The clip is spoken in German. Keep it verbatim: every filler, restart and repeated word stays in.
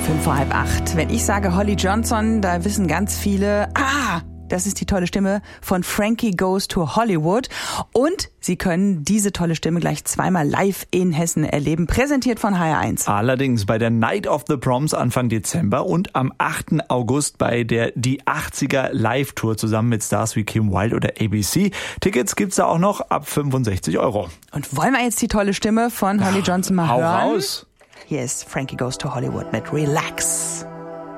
Fünf vor halb acht. Wenn ich sage Holly Johnson, da wissen ganz viele, ah, das ist die tolle Stimme von Frankie Goes to Hollywood. Und Sie können diese tolle Stimme gleich zweimal live in Hessen erleben. Präsentiert von H R eins. Allerdings bei der Night of the Proms Anfang Dezember und am achten August bei der Die achtziger Live-Tour zusammen mit Stars wie Kim Wilde oder A B C. Tickets gibt's da auch noch ab fünfundsechzig Euro. Und wollen wir jetzt die tolle Stimme von Holly Johnson mal Hau hören? raus! Hier ist Frankie Goes to Hollywood mit Relax.